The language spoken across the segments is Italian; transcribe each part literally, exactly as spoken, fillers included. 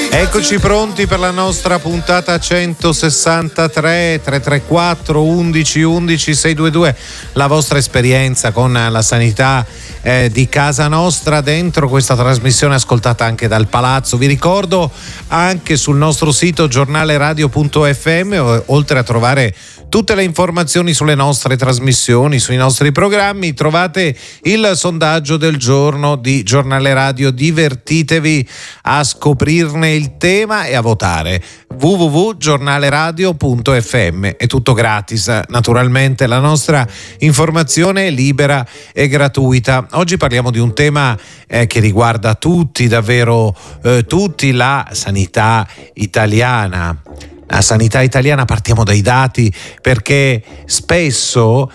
Eccoci pronti per la nostra puntata centosessantatré. Tre tre quattro undici undici sei due due, la vostra esperienza con la sanità eh, di casa nostra dentro questa trasmissione ascoltata anche dal Palazzo. Vi ricordo anche sul nostro sito giornaleradio punto effe emme, oltre a trovare tutte le informazioni sulle nostre trasmissioni, sui nostri programmi, trovate il sondaggio del giorno di Giornale Radio. Divertitevi a scoprirne il tema e a votare. w w w punto giornaleradio punto effe emme. È tutto gratis, naturalmente, la nostra informazione è libera e gratuita. Oggi parliamo di un tema eh, che riguarda tutti, davvero eh, tutti, la sanità italiana. La sanità italiana, partiamo dai dati, perché spesso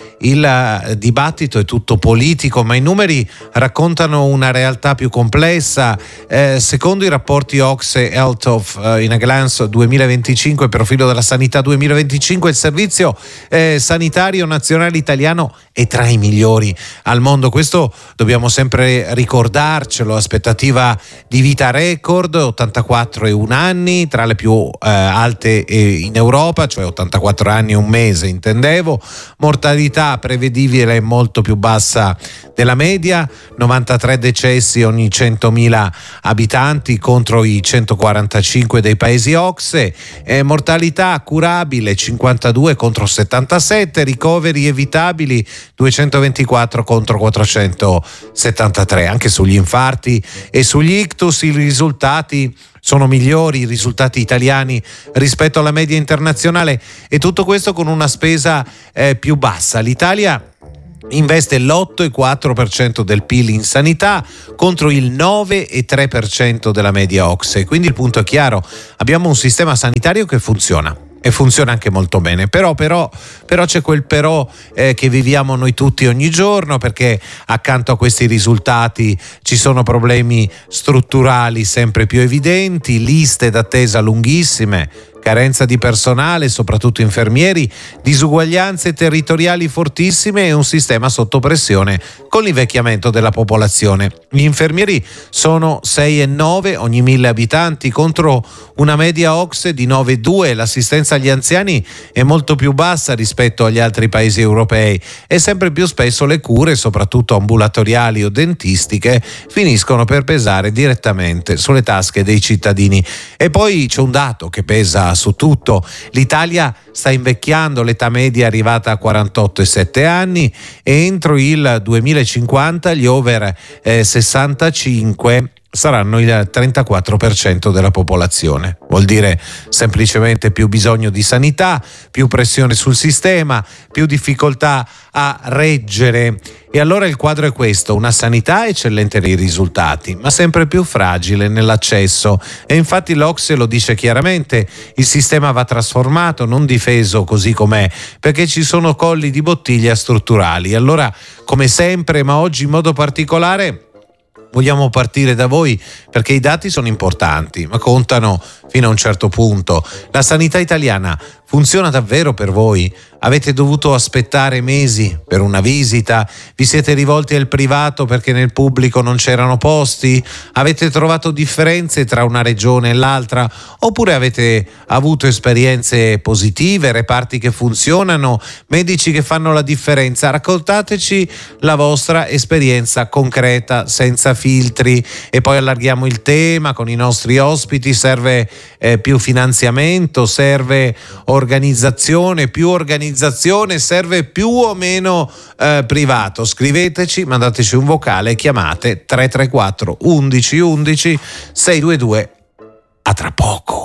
il dibattito è tutto politico, ma i numeri raccontano una realtà più complessa. Eh, secondo i rapporti O C S E Health of uh, in a Glance duemilaventicinque, profilo della sanità duemilaventicinque, il servizio eh, sanitario nazionale italiano è tra i migliori al mondo. Questo dobbiamo sempre ricordarcelo. Aspettativa di vita record, ottantaquattro e un anni, tra le più eh, alte in Europa, cioè ottantaquattro anni e un mese intendevo. Mortalità prevedibile molto più bassa della media, novantatré decessi ogni centomila abitanti contro i centoquarantacinque dei paesi O C S E, eh, mortalità curabile cinquantadue contro settantasette, ricoveri evitabili duecentoventiquattro contro quattrocentosettantatré. Anche sugli infarti e sugli ictus i risultati sono migliori, i risultati italiani rispetto alla media internazionale, e tutto questo con una spesa eh, più bassa. L'Italia investe l'otto virgola quattro per cento del P I L in sanità contro il nove virgola tre per cento della media O C S E. Quindi il punto è chiaro: abbiamo un sistema sanitario che funziona. E funziona anche molto bene, però, però, però c'è quel però eh, che viviamo noi tutti ogni giorno, perché accanto a questi risultati ci sono problemi strutturali sempre più evidenti, liste d'attesa lunghissime, carenza di personale, soprattutto infermieri, disuguaglianze territoriali fortissime e un sistema sotto pressione con l'invecchiamento della popolazione. Gli infermieri sono sei virgola nove ogni mille abitanti contro una media O C S E di nove virgola due. L'assistenza agli anziani è molto più bassa rispetto agli altri paesi europei e sempre più spesso le cure, soprattutto ambulatoriali o dentistiche, finiscono per pesare direttamente sulle tasche dei cittadini. E poi c'è un dato che pesa su tutto: l'Italia sta invecchiando, l'età media è arrivata a quarantotto virgola sette anni e entro il duemilacinquanta gli over eh, sessantacinque saranno il trentaquattro per cento della popolazione. Vuol dire semplicemente più bisogno di sanità, più pressione sul sistema, più difficoltà a reggere. E allora il quadro è questo: una sanità eccellente nei risultati, ma sempre più fragile nell'accesso. E infatti l'O C S E lo dice chiaramente: il sistema va trasformato, non difeso così com'è, perché ci sono colli di bottiglia strutturali. Allora, come sempre, ma oggi in modo particolare, vogliamo partire da voi, perché i dati sono importanti, ma contano fino a un certo punto. La sanità italiana funziona davvero per voi? Avete dovuto aspettare mesi per una visita? Vi siete rivolti al privato perché nel pubblico non c'erano posti? Avete trovato differenze tra una regione e l'altra? Oppure avete avuto esperienze positive, reparti che funzionano, medici che fanno la differenza? Raccontateci la vostra esperienza concreta, senza filtri, e poi allarghiamo il tema con i nostri ospiti. Serve eh, più finanziamento, serve organizzazione, più organizzazione, serve più o meno eh, privato? Scriveteci, mandateci un vocale, chiamate tre tre quattro undici undici sei due due. A tra poco.